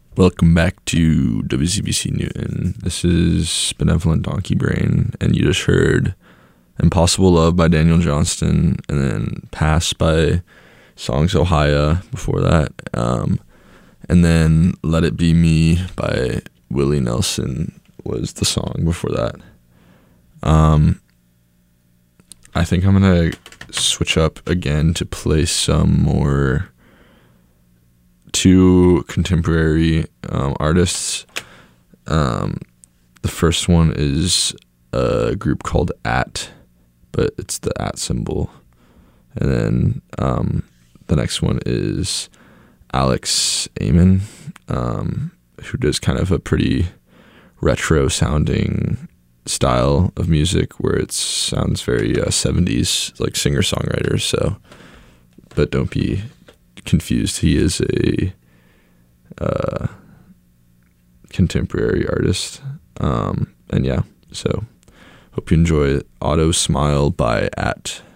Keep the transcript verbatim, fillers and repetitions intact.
Welcome back to W C B C Newton. This is Benevolent Donkey Brain, and you just heard Impossible Love by Daniel Johnston, and then Pass by Songs Ohio before that, um, and then Let It Be Me by Willie Nelson was the song before that. Um, I think I'm going to switch up again to play some more two contemporary um, artists. Um, the first one is a group called At, but it's the at symbol. And then um, the next one is Alex Amen, um, who does kind of a pretty retro sounding style of music where it sounds very uh, seventies, like singer-songwriters. So, but don't be confused. He is a uh, contemporary artist. Um, and yeah, so hope you enjoy Auto Smile by At.